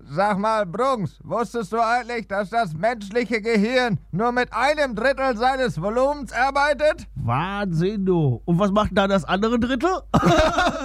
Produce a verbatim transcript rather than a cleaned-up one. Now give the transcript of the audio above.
Sag mal, Brunks, wusstest du eigentlich, dass das menschliche Gehirn nur mit einem Drittel seines Volumens arbeitet? Wahnsinn, du. Und was macht da das andere Drittel?